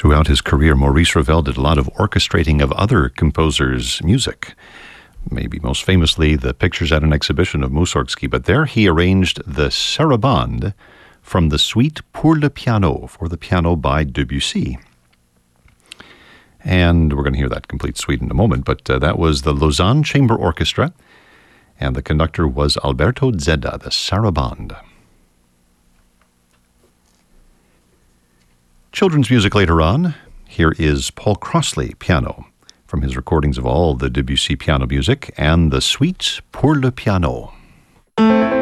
Throughout his career, Maurice Ravel did a lot of orchestrating of other composers' music. Maybe most famously, the pictures at an exhibition of Mussorgsky, but there he arranged the Sarabande from the suite Pour le Piano, for the piano by Debussy. And we're going to hear that complete suite in a moment, but that was the Lausanne Chamber Orchestra, and the conductor was Alberto Zedda, the Sarabande. Children's music later on. Here is Paul Crossley, piano, from his recordings of all the Debussy piano music and the suite Pour le Piano.